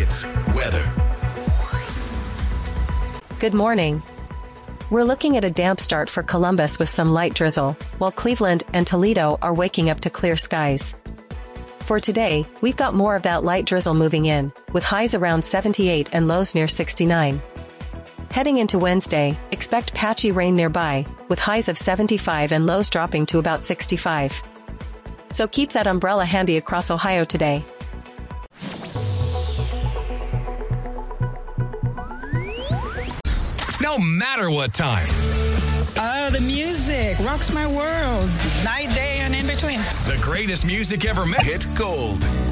Hits weather. Good morning. We're looking at a damp start for Columbus with some light drizzle, while Cleveland and Toledo are waking up to clear skies. For today, we've got more of that light drizzle moving in, with highs around 78 and lows near 69. Heading into Wednesday, expect patchy rain nearby, with highs of 75 and lows dropping to about 65. So keep that umbrella handy across Ohio today. No matter what time. Oh, the music rocks my world. Night, day, and in between. The greatest music ever made. Hit gold.